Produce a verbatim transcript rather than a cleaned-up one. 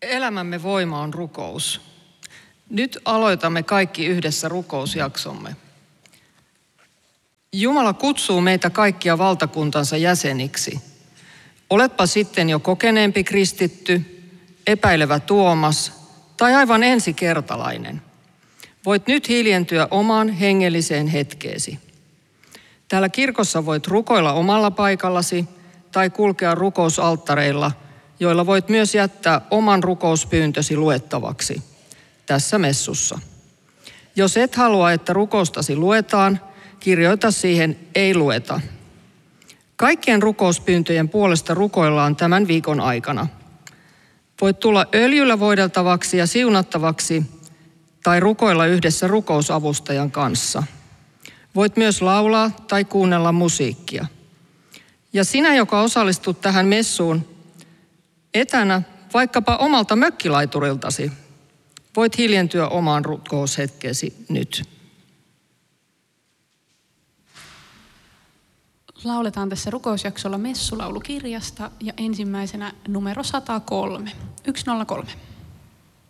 Elämämme voima on rukous. Nyt aloitamme kaikki yhdessä rukousjaksomme. Jumala kutsuu meitä kaikkia valtakuntansa jäseniksi. Oletpa sitten jo kokeneempi kristitty, epäilevä Tuomas tai aivan ensikertalainen. Voit nyt hiljentyä omaan hengelliseen hetkeesi. Täällä kirkossa voit rukoilla omalla paikallasi tai kulkea rukousalttareilla, joilla voit myös jättää oman rukouspyyntösi luettavaksi tässä messussa. Jos et halua, että rukoustasi luetaan, kirjoita siihen ei lueta. Kaikkien rukouspyyntöjen puolesta rukoillaan tämän viikon aikana. Voit tulla öljyllä voideltavaksi ja siunattavaksi tai rukoilla yhdessä rukousavustajan kanssa. Voit myös laulaa tai kuunnella musiikkia. Ja sinä, joka osallistut tähän messuun etänä vaikkapa omalta mökkilaituriltasi, voit hiljentyä omaan rukoushetkeesi nyt. Lauletaan tässä rukousjaksolla messulaulukirjasta ja ensimmäisenä numero sata kolme. yksi nolla kolme.